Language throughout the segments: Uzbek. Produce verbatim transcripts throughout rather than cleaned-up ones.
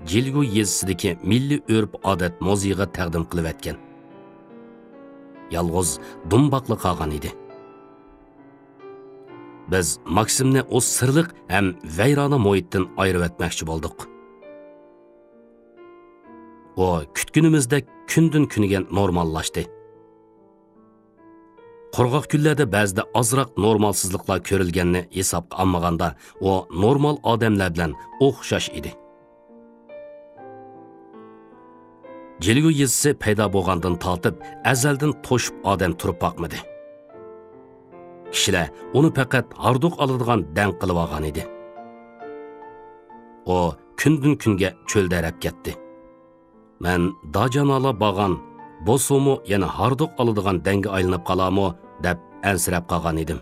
Jelgu yezisidagi milliy urf-odat moziga taqdim qilib etgan. Yalg'iz dumbaqli qolgan edi. Biz Maksimni o sirliq ham vayrona muhitdan ayirib etmoqchi bo'ldik. O kutgunimizda kundan kuniga normallashdi. Qurg'oq kunlarda ba'zida ozroq normalsizliklar ko'rilganini hisobga olmaganda, o normal odamlar bilan o'xshash edi. Jelgu yezisi paydo bo'lgandan tortib, azaldan to'shib odam turib boqmadi. Kishilar uni faqat harduq oladigan dan qilib olgan edi. O kundan kunga cho'lda arab ketdi. Men dajanala bag'an Bosomu yana harduq oladigan danga aylanib qolamo deb ansirab qolgan edim.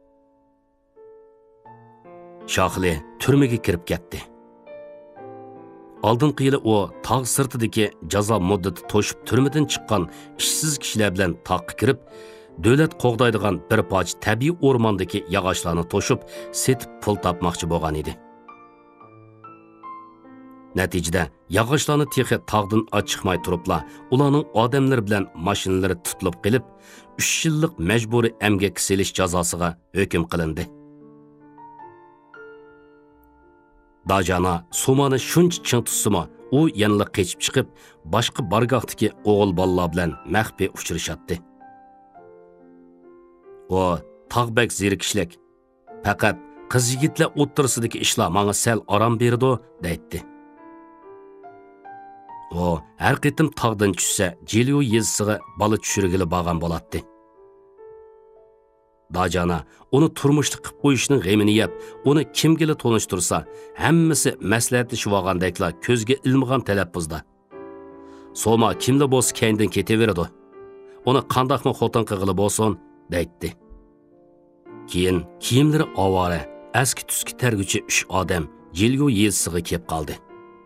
Shohli turmaga kirib ketdi. Oldingi yili o tog' sirtidagi jazo muddati to'shib turmadan chiqqan ishsiz kishilar bilan taqqa kirib, davlat qo'g'daydigan bir poch tabiiy o'rmondagi yog'ochlarni to'shib, setib pul topmoqchi bo'lgan edi. Natijada yog'ochlarni texi tog'dan chiqmay turibla, ularning odamlar bilan mashinalari tutilib qilib, uch yillik majburiy emgak selish jazosiga hukm qilindi. Dajana Somani shuncha ching tutsimi, u yanla qechib chiqib, boshqa bargoqdagi o'g'il bolalar bilan maxfiy uchrashatdi. O tog'bek zerikishlik, faqat qiz yigitlar o'ttirsidagi ishlar menga sal orom berdi, deydi. O har qitim tog'dan tushsa, Jelgu yezisiga bola tushirgili borgan bo'ladi. Dajana uni turmushda qilib qo'yishning g'amini yeb, uni kimgili tonishtirsa, hammasi maslahatlashib olgandeklar ko'zga ilmagan talaffuzda. Soma kimli bo'lsa kendan ketaveradi. Uni qandaqmi xotin qilg'ili bo'lsin, deydi. Keyin kiyimlari ovora, aski tuski targuchi uch odam Jelgu yezisiga kelib qoldi.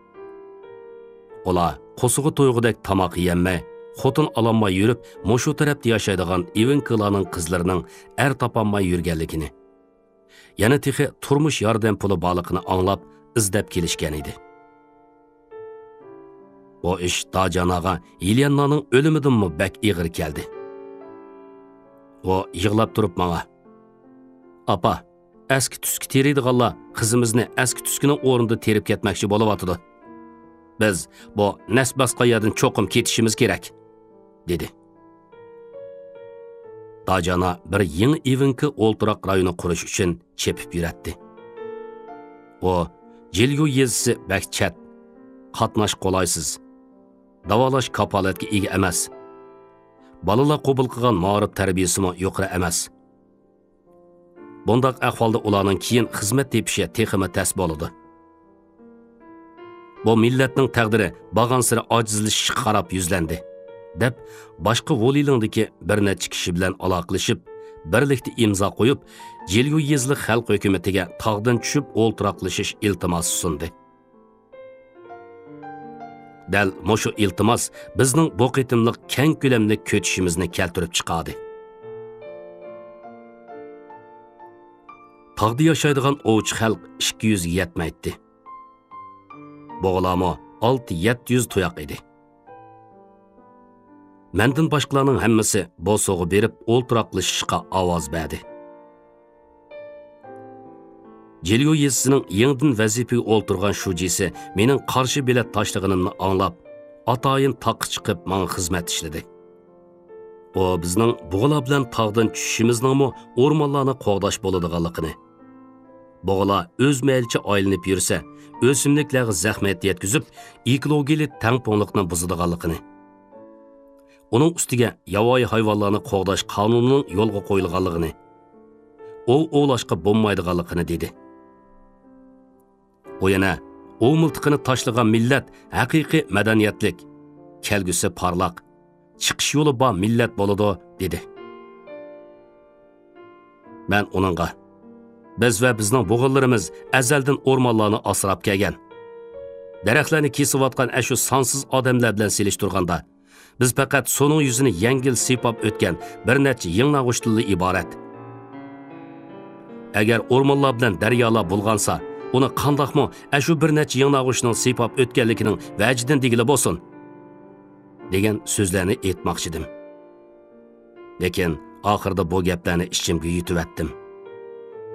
Ola qo'sug'i to'yg'udek tamoq yemay, xotin ololmay yurib, mushu tarafda yashaydigan Ivankalarning qizlarining er topolmay yurganligini, yana texi turmush yordam puli borligini anglab, izlab kelishgan edi. Bu ish Dajanaga Yelyannaning o'limidanmi bak ig'ir keldi. O yig'lab turib menga: "Apa, aski tuski teriydiganlar qizimizni aski tuskining o'rnida terib ketmoqchi bo'layotdi. Biz bu nasbasqa yerdan cho'qim ketishimiz kerak", dedi. Dajana bir yangi Ivanka o'ltiroq rayoni qurish uchun chepib yuratdi. O Jelgu yezisi bakchat, qatnash qolaysiz, davolash kapolatga ega emas. Balalar qabul qilgan ma'rif tarbiyasimi yuqori emas. Bundaq ahvolda ularning keyin xizmat tepishi texmi tas bo'ladi. Bu millatning taqdiri bag'ansira ojizlashish qarab yuzlandi, deb boshqa volilingdagi bir necha kishi bilan aloqalashib, birlikda imzo qo'yib, Jelgu yezli xalq hukumatiga tog'dan tushib o'ltiroqlashish iltimosi sundi. Dal mushu iltimos bizning bu qitimliq keng ko'lamli ko'chishimizni keltirib chiqadi. Tog'da yashaydigan ovchi xalq ikki yuz ga yetmaydi. Bo'g'lamo olti yetti yuz tuyoq edi. Mendan boshqalarning hammasi bo'sog'i berib o'ltiroqlashishga ovoz berdi. Jelgu yezisining yangidan vazifaga o'ltirgan shujisi mening qarshi bilet tashlag'inimni anglab, atoyin taqqa chiqib menga xizmat ishladi. O bizning bo'g'lar bilan tog'dan tushishimizningmi o'rmonlarni qo'g'dash bo'ladiganligini, bo'g'lar o'z maylicha aylanib yursa, o'simliklarga zahmat yetkazib, ekologiyalik tangpongliqni buzadiganligini, uning ustiga yovvoyi hayvonlarni qo'g'dash qonunining yo'lga qo'yilganligini, ov ovlashga bo'lmaydiganligini dedi. O yana o miltiqini tashlagan millat haqiqiy madaniyatlik, kelgusi parlaq, chiqish yo'li bor millat bo'ladi, dedi. Men uningga: "Biz va bizning bo'g'illarimiz azaldan o'rmonlarni asrab kelgan. Daraxtlarni kesayotgan ashu sonsiz odamlar bilan selishtirganda, biz faqat so'ning yuzini yengil sipab o'tgan bir necha ying'ag'ushtilli iborat. Agar o'rmonlar bilan daryolar bo'lgansa, uni qandaqmı ashu bir necha yanag'ushning siypab o'tganligining vajidan degili bo'lsin degan so'zlarni aytmoqchidim. Lekin oxirida bu gaplarni ichimga yutib etdim.